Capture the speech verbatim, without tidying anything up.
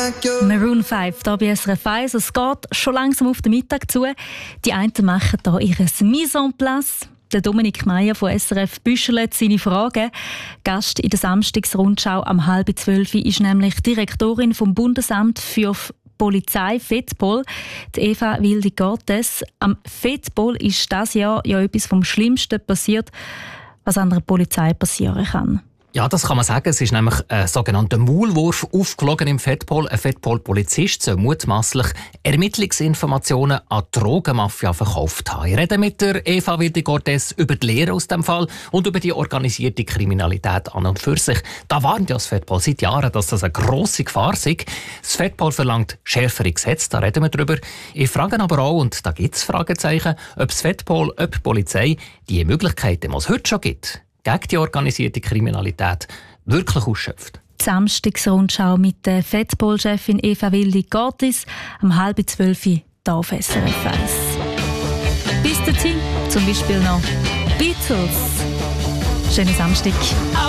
Maroon fünf, hier bei S R F eins. Es geht schon langsam auf den Mittag zu. Die einen machen hier ihre Mise en place. Der Dominik Meier von S R F büschelt seine Fragen. Gast in der Samstagsrundschau am halb zwölf ist nämlich die Direktorin vom Bundesamt für Polizei FEDPOL, die Eva Wildi-Cortes. Am FEDPOL ist dieses Jahr ja etwas vom Schlimmsten passiert, was an der Polizei passieren kann. Ja, das kann man sagen. Es ist nämlich ein sogenannter Maulwurf aufgeflogen im FEDPOL. Ein FEDPOL-Polizist soll mutmaßlich Ermittlungsinformationen an die Drogenmafia verkauft haben. Ich rede mit der Eva Wildi-Cortes über die Lehre aus dem Fall und über die organisierte Kriminalität an und für sich. Da warnt ja das FEDPOL seit Jahren, dass das eine grosse Gefahr sei. Das FEDPOL verlangt schärfere Gesetze, da reden wir drüber. Ich frage aber auch, und da gibt es Fragezeichen, ob das FEDPOL, ob die Polizei die Möglichkeiten, die es heute schon gibt, gegen die organisierte Kriminalität wirklich ausschöpft. Die Samstagsrundschau mit der FEDPOL-Chefin Eva Wildi-Cortes am halb zwölf hier auf S R F eins. Bis dahin zum Beispiel noch Beatles. Schönen Samstag.